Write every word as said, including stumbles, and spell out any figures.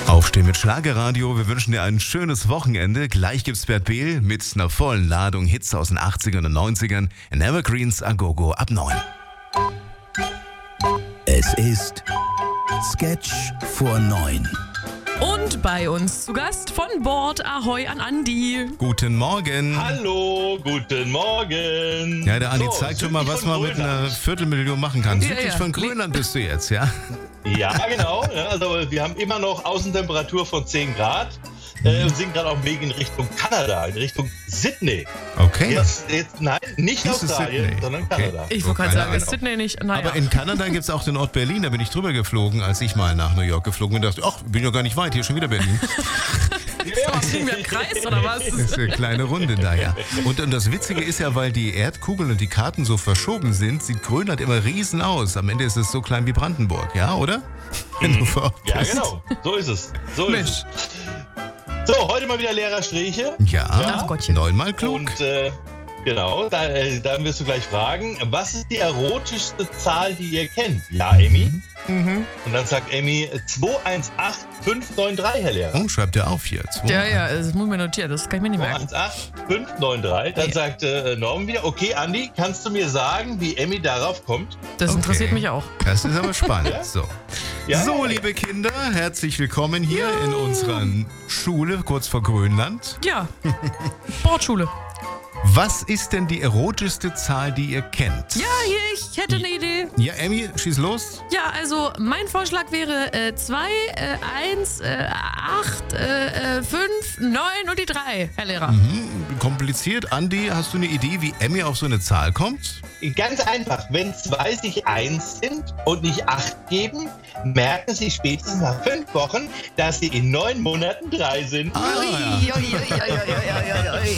Aufstehen mit Schlagerradio. Wir wünschen dir ein schönes Wochenende. Gleich gibt's Bert Behl mit einer vollen Ladung Hits aus den achtzigern und neunzigern in Evergreens Agogo ab neun. Es ist Sketch vor neun. Und bei uns zu Gast von Bord Ahoi an Andi. Guten Morgen. Hallo, guten Morgen. Ja, der Andi So, zeigt schon mal, was man mit Grönland. einer Viertelmillion machen kann. Ja, Südlich ja. von Grönland bist du jetzt, ja? Ja, genau. Ja, also wir haben immer noch Außentemperatur von zehn Grad äh, und sind gerade auf dem Weg in Richtung Kanada, in Richtung Sydney. Okay. Jetzt, jetzt, nein, nicht Ist es Australien, Sydney? sondern Okay. Kanada. Ich wollte gerade Keine sagen, ist Ahnung. Sydney nicht? Naja. Aber in Kanada gibt es auch den Ort Berlin, da bin ich drüber geflogen, als ich mal nach New York geflogen bin und dachte, ach, bin ja gar nicht weit, hier schon wieder Berlin. Ja, Kriegen wir einen Kreis oder was? Das ist eine kleine Runde da, ja. Und, und das Witzige ist ja, weil die Erdkugeln und die Karten so verschoben sind, sieht Grönland immer riesen aus. Am Ende ist es so klein wie Brandenburg, ja, oder? Wenn du vor Ort ja, bist. genau. So ist es. So Mensch. ist es. So, heute mal wieder Lehrerstriche. Ja, Ach Gottchen. neunmal klug. Und äh, genau, da, äh, dann wirst du gleich fragen, was ist die erotischste Zahl, die ihr kennt? Ja, Amy? Mhm. Und dann sagt Amy zwei eins acht fünf neun drei, Herr Lehrer. Oh, schreibt er auf hier. Zwei. Ja, ja, das muss mir notieren, das kann ich mir nicht zwei merken. eins acht fünf neun drei. Dann Ja. sagt äh, Norman wieder, okay, Andi, kannst du mir sagen, wie Emmy darauf kommt? Das Okay. interessiert mich auch. Das ist aber spannend. Ja? So. Ja, so, ja. liebe Kinder, herzlich willkommen hier Ja. in unserer Schule kurz vor Grönland. Ja, Bordschule. Was ist denn die erotischste Zahl, die ihr kennt? Ja, hier, ich hätte eine Idee. Ja, Emmy, schieß los. Ja, also mein Vorschlag wäre zwei, eins, acht, fünf, neun und die drei, Herr Lehrer. Hm, kompliziert. Andi, hast du eine Idee, wie Emmy auf so eine Zahl kommt? Ganz einfach, wenn zwei sich eins sind und nicht acht geben, merken sie spätestens nach fünf Wochen, dass sie in neun Monaten drei sind. Ah, ja. Ui, ui, ui, ui, ui, ui, ui, ui.